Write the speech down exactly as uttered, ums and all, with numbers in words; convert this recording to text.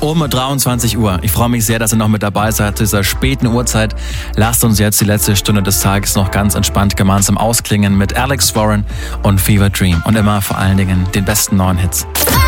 um dreiundzwanzig Uhr. Ich freue mich sehr, dass ihr noch mit dabei seid zu dieser späten Uhrzeit. Lasst uns jetzt die letzte Stunde des Tages noch ganz entspannt gemeinsam ausklingen mit Alex Warren und Fever Dream. Und immer vor allen Dingen den besten neuen Hits.